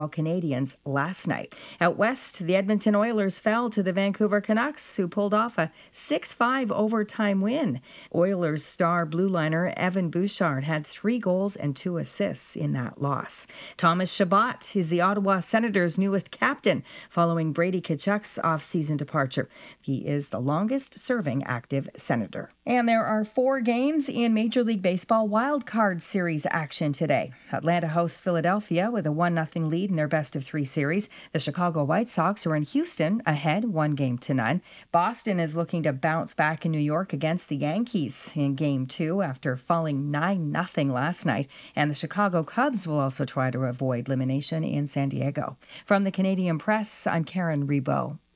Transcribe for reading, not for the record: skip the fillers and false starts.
Canadians last night. Out west, the Edmonton Oilers fell to the Vancouver Canucks, who pulled off a 6-5 overtime win. Oilers star blue liner Evan Bouchard had 3 goals and 2 assists in that loss. Thomas Chabot is the Ottawa Senators' newest captain, following Brady Tkachuk's off-season departure. He is the longest-serving active Senator. And there are 4 games in Major League Baseball Wild Card Series action today. Atlanta hosts Philadelphia with a 1-0 lead in their best-of-3 series. The Chicago White Sox are in Houston, ahead 1-0. Boston is looking to bounce back in New York against the Yankees in Game 2 after falling 9-0 last night. And the Chicago Cubs will also try to avoid elimination in San Diego. From the Canadian Press, I'm Karen Rebo.